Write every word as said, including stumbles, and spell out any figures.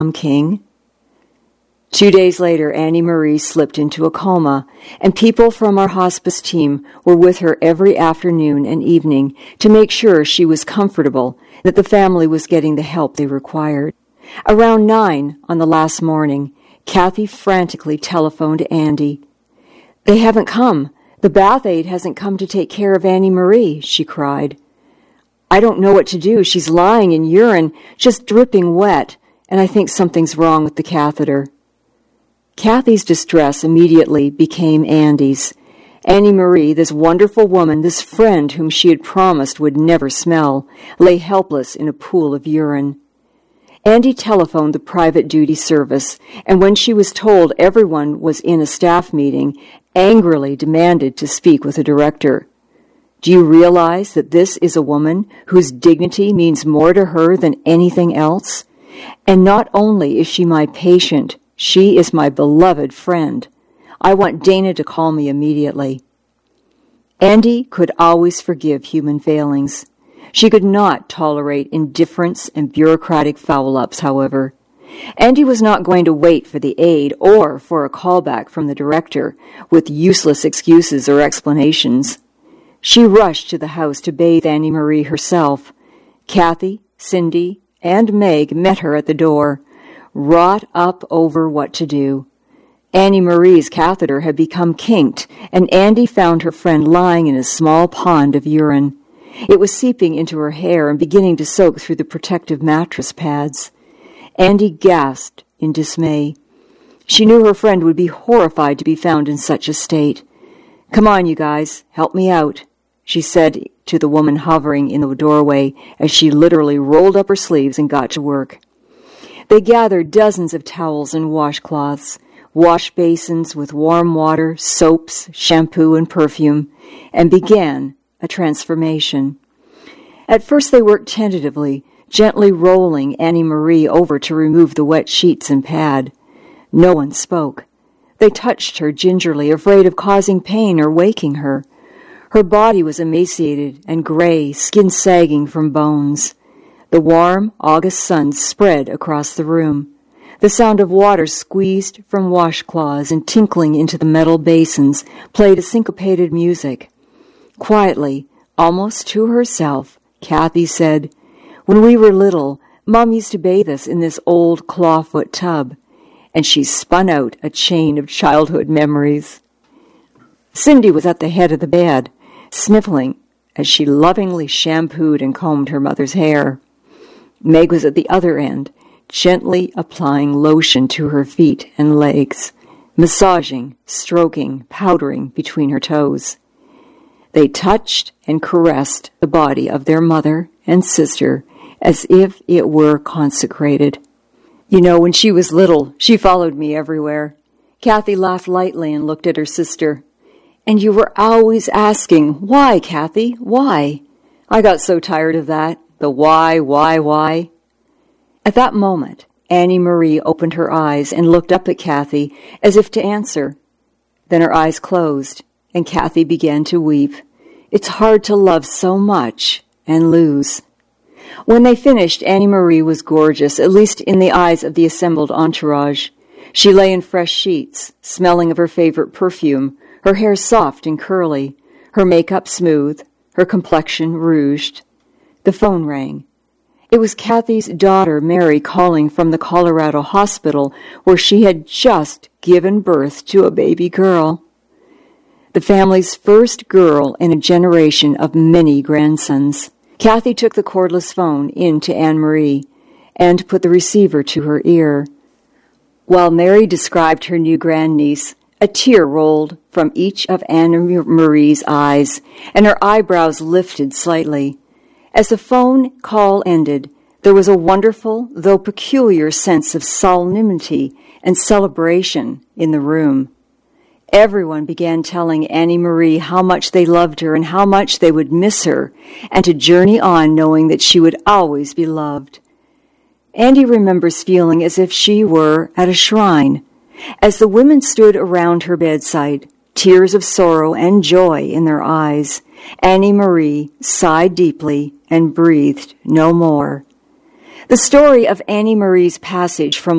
king. Two days later, Annie Marie slipped into a coma, and people from our hospice team were with her every afternoon and evening to make sure she was comfortable, that the family was getting the help they required. Around nine on the last morning, Kathy frantically telephoned Andy. "They haven't come. The bath aide hasn't come to take care of Annie Marie," she cried. "I don't know what to do. She's lying in urine, just dripping wet, and I think something's wrong with the catheter." Kathy's distress immediately became Andy's. Annie Marie, this wonderful woman, this friend whom she had promised would never smell, lay helpless in a pool of urine. Andy telephoned the private duty service, and when she was told everyone was in a staff meeting, angrily demanded to speak with a director. "Do you realize that this is a woman whose dignity means more to her than anything else? And not only is she my patient, she is my beloved friend. I want Dana to call me immediately." Andy could always forgive human failings. She could not tolerate indifference and bureaucratic foul-ups, however. Andy was not going to wait for the aide or for a callback from the director with useless excuses or explanations. She rushed to the house to bathe Annie Marie herself. Kathy, Cindy, and Meg met her at the door, wrought up over what to do. Annie Marie's catheter had become kinked, and Andy found her friend lying in a small pond of urine. It was seeping into her hair and beginning to soak through the protective mattress pads. Andy gasped in dismay. She knew her friend would be horrified to be found in such a state. "Come on, you guys, help me out," she said to the woman hovering in the doorway as she literally rolled up her sleeves and got to work. They gathered dozens of towels and washcloths, wash basins with warm water, soaps, shampoo, and perfume, and began a transformation. At first they worked tentatively, gently rolling Annie Marie over to remove the wet sheets and pad. No one spoke. They touched her gingerly, afraid of causing pain or waking her. Her body was emaciated and gray, skin sagging from bones. The warm August sun spread across the room. The sound of water squeezed from washcloths and tinkling into the metal basins played a syncopated music. Quietly, almost to herself, Kathy said, "When we were little, Mom used to bathe us in this old clawfoot tub," and she spun out a chain of childhood memories. Cindy was at the head of the bed, sniffling as she lovingly shampooed and combed her mother's hair. Meg was at the other end, gently applying lotion to her feet and legs, massaging, stroking, powdering between her toes. They touched and caressed the body of their mother and sister as if it were consecrated. "You know, when she was little, she followed me everywhere." Kathy laughed lightly and looked at her sister. "And you were always asking, 'Why, Kathy, why?' I got so tired of that, the why, why, why." At that moment, Annie Marie opened her eyes and looked up at Kathy as if to answer. Then her eyes closed, and Kathy began to weep. It's hard to love so much and lose. When they finished, Annie Marie was gorgeous, at least in the eyes of the assembled entourage. She lay in fresh sheets, smelling of her favorite perfume, her hair soft and curly, her makeup smooth, her complexion rouged. The phone rang. It was Kathy's daughter, Mary, calling from the Colorado hospital where she had just given birth to a baby girl. The family's first girl in a generation of many grandsons. Kathy took the cordless phone in to Anne-Marie and put the receiver to her ear. While Mary described her new grandniece, a tear rolled from each of Anne-Marie's eyes, and her eyebrows lifted slightly. As the phone call ended, there was a wonderful, though peculiar sense of solemnity and celebration in the room. Everyone began telling Annie Marie how much they loved her and how much they would miss her, and to journey on knowing that she would always be loved. Andy remembers feeling as if she were at a shrine. As the women stood around her bedside, tears of sorrow and joy in their eyes, Annie Marie sighed deeply and breathed no more. The story of Annie Marie's passage from